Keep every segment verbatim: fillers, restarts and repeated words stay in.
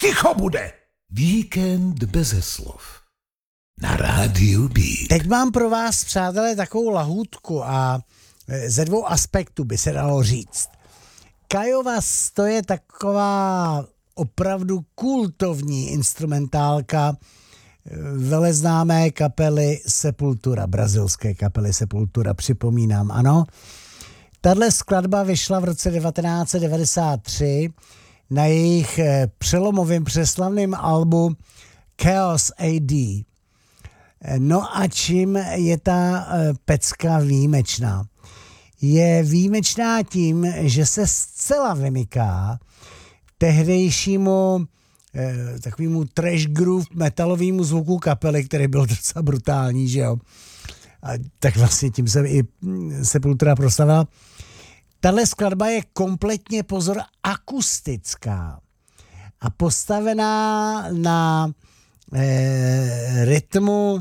ticho bude. Víkend beze slov. Na rádiu Beat. Teď mám pro vás, přátelé, takovou lahůdku a ze dvou aspektů by se dalo říct. Kajovas, to je taková opravdu kultovní instrumentálka veleznámé kapely Sepultura, brazilské kapely Sepultura, připomínám, ano. Tahle skladba vyšla v roce devatenáct set devadesát tři na jejich přelomovém přeslavném albu Chaos A D. No a čím je ta pecka výjimečná? Je výjimečná tím, že se zcela vymyká tehdejšímu eh, takovému trash groove metalovému zvuku kapely, který byl docela brutální, že jo? A tak vlastně tím se i Sepultura proslavila. Tahle skladba je kompletně, pozor, akustická a postavená na eh, rytmu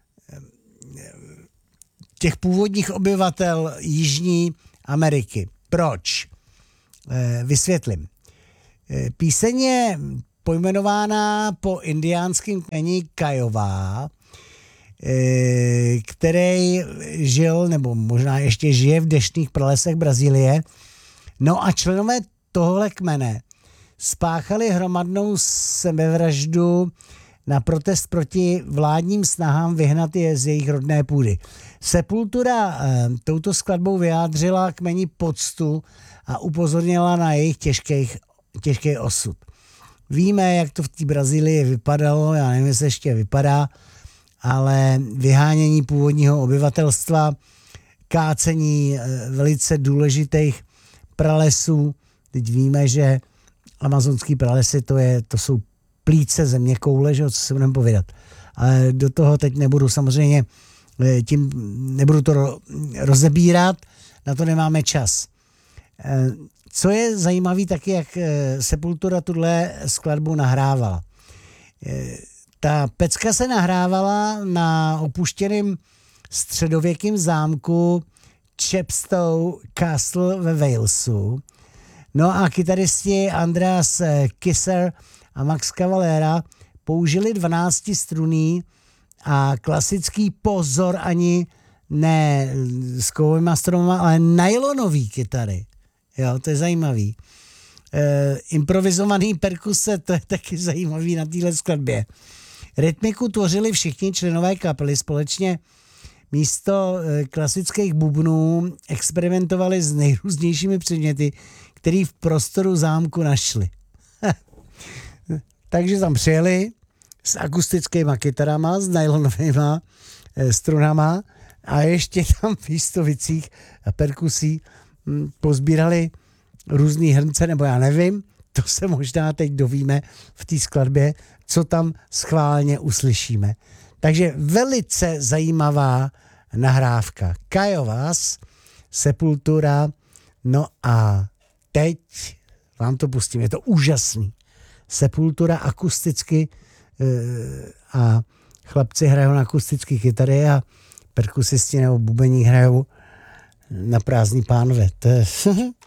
těch původních obyvatel Jižní Ameriky. Proč? E, vysvětlím. E, píseň je pojmenována po indiánském kmeni Kajová, e, který žil, nebo možná ještě žije v deštných pralesech Brazílie. No a členové tohle kmene spáchali hromadnou sebevraždu na protest proti vládním snahám vyhnat je z jejich rodné půdy. Sepultura e, touto skladbou vyjádřila kmeni poctu a upozornila na jejich těžkých, těžký osud. Víme, jak to v té Brazílii vypadalo, já nevím, jestli ještě vypadá, ale vyhánění původního obyvatelstva, kácení e, velice důležitých pralesů. Teď víme, že amazonský pralesy to, je, to jsou plíce země koule, že, co si budeme povědat. Ale do toho teď nebudu samozřejmě, tím nebudu to rozebírat, na to nemáme čas. Co je zajímavé taky, jak Sepultura tuhle skladbu nahrávala. Ta pecka se nahrávala na opuštěném středověkém zámku Chepstow Castle ve Walesu. No a kytaristi Andreas Kisser a Max Cavalera použili dvanáctistrunný a klasický, pozor, ani ne s kovovýma stromama, ale nylonový kytary. Jo, to je zajímavý. E, improvizovaný perkuse, to je taky zajímavý na téhle skladbě. Rytmiku tvořili všichni členové kapely společně. Místo e, klasických bubnů experimentovali s nejrůznějšími předměty, který v prostoru zámku našli. Takže tam přijeli s akustickýma kytarama, s nylonovýma e, strunama a ještě tam v výstovicích a perkusí m, pozbírali různý hrnce, nebo já nevím, to se možná teď dovíme v té skladbě, co tam schválně uslyšíme. Takže velice zajímavá nahrávka. Kajovas, Sepultura, no a teď vám to pustím, je to úžasný. Sepultura akusticky a chlapci hrajou na akustické kytary a perkusisti nebo bubení hrajou na prázdný pánve. To je